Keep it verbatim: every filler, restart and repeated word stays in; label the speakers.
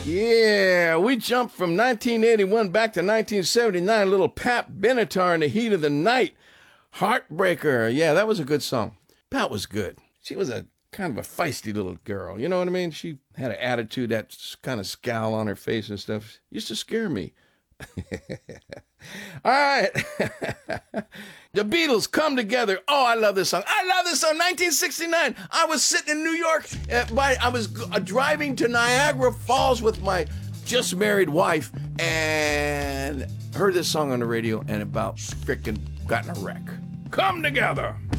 Speaker 1: Yeah, we jumped from nineteen eighty-one back to nineteen seventy-nine. Little Pat Benatar in the Heat of the Night. Heartbreaker. Yeah, that was a good song. Pat was good. She was a kind of a feisty little girl. You know what I mean? She had an attitude, that kind of scowl on her face and stuff. Used to scare me. All right. The Beatles, Come Together. Oh, I love this song. I love this song. nineteen sixty-nine. I was sitting in New York. Uh, by, I was uh, driving to Niagara Falls with my just married wife and heard this song on the radio and about frickin' got in a wreck. Come Together.